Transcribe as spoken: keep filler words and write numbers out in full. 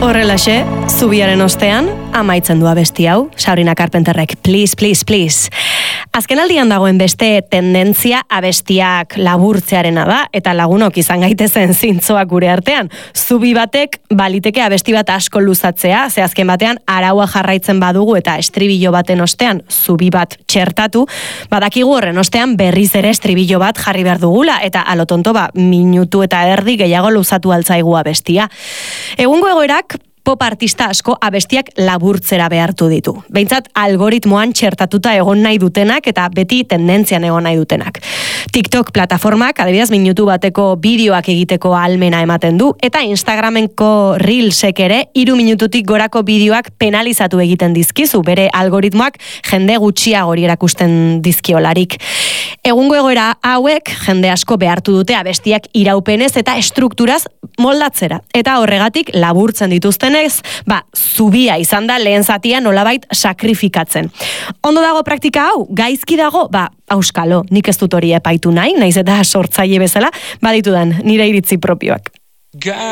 Horrelaxe, zubiaren ostean, amaitzen du abesti hau, Sabrina Carpenterrek, please, please, please. Azken aldian dagoen beste tendentzia abestiak laburtzearena da, eta lagunok izan gaitezen zintzoak gure artean. Zubi batek baliteke abesti bat asko luzatzea, ze azken batean araua jarraitzen badugu eta estribillo baten ostean zubi bat txertatu, badakigu horren ostean berriz ere estribillo bat jarri behar dugula, eta alotonto ba, minutu eta erdi gehiago luzatu altzaigu abestia. Egungo egoerak pop artista asko abestiak laburtzera behartu ditu. Behintzat algoritmoan txertatuta egon nahi dutenak eta beti tendentzian egon nahi dutenak. TikTok plataformak, adibidez, minutu bateko bideoak egiteko ahalmena ematen du, eta Instagramenko Reelsek ere hiru minututik gorako bideoak penalizatu egiten dizkizu, bere algoritmoak jende gutxiagori erakusten dizkiolarik. Egungo egoera hauek jende asko behartu dute abestiak iraupenez eta estrukturaz moldatzera. Eta horregatik laburtzen dituztenez, ba, zubia izan da lehen zatia nolabait sakrifikatzen. Ondo dago praktika hau? Gaizki dago? Ba, auskalo, nik ez dut hori epaitu nahi, naiz eta sortzaile bezala, baditudan nire iritzi propioak.